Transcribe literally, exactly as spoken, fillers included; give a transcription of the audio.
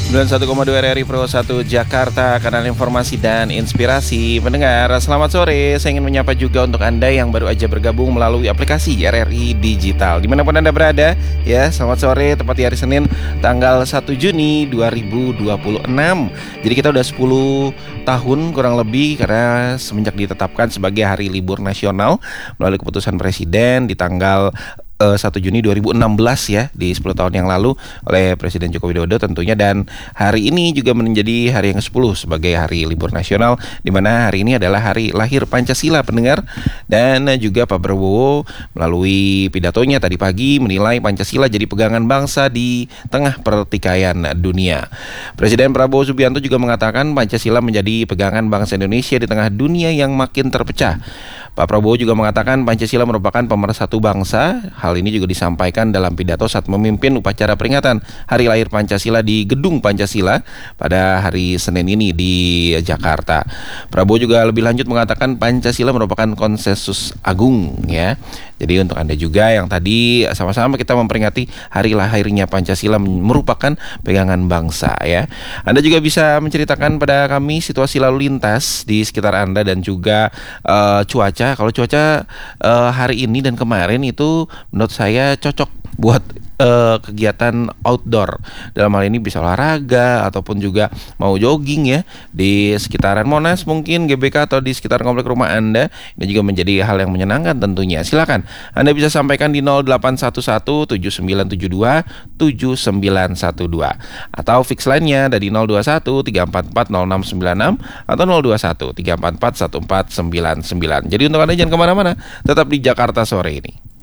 sembilan puluh satu koma dua R R I Pro satu Jakarta, kanal informasi dan inspirasi. Pendengar, selamat sore. Saya ingin menyapa juga untuk Anda yang baru aja bergabung melalui aplikasi R R I Digital. Dimanapun Anda berada, ya, selamat sore. Tepat di hari Senin, tanggal satu Juni dua ribu dua puluh enam. Jadi kita udah sepuluh tahun kurang lebih, karena semenjak ditetapkan sebagai hari libur nasional melalui keputusan Presiden di tanggal Uh, satu Juni dua ribu enam belas, ya, di sepuluh tahun yang lalu oleh Presiden Joko Widodo tentunya. Dan hari ini juga menjadi hari yang kesepuluh sebagai hari libur nasional, di mana hari ini adalah hari lahir Pancasila, pendengar. Dan juga Pak Prabowo melalui pidatonya tadi pagi menilai Pancasila jadi pegangan bangsa di tengah pertikaian dunia. Presiden Prabowo Subianto juga mengatakan Pancasila menjadi pegangan bangsa Indonesia di tengah dunia yang makin terpecah. Pak Prabowo juga mengatakan Pancasila merupakan pemersatu bangsa. Hal ini juga disampaikan dalam pidato saat memimpin upacara peringatan Hari Lahir Pancasila di Gedung Pancasila pada hari Senin ini di Jakarta. Prabowo juga lebih lanjut mengatakan Pancasila merupakan konsensus agung, ya. Jadi untuk Anda juga yang tadi sama-sama kita memperingati hari lahirnya Pancasila merupakan pegangan bangsa, ya. Anda juga bisa menceritakan pada kami situasi lalu lintas di sekitar Anda dan juga uh, cuaca. Kalau cuaca uh, hari ini dan kemarin itu menurut saya cocok buat uh, kegiatan outdoor. Dalam hal ini bisa olahraga ataupun juga mau jogging, ya, di sekitaran Monas mungkin, G B K, atau di sekitar komplek rumah Anda. Ini juga menjadi hal yang menyenangkan tentunya. Silakan Anda bisa sampaikan di nol delapan satu satu tujuh sembilan tujuh dua tujuh sembilan satu dua atau fix line-nya dari nol dua satu tiga empat empat nol enam sembilan enam atau nol dua satu tiga empat empat satu empat sembilan sembilan. Jadi untuk Anda jangan kemana-mana, tetap di Jakarta Sore ini.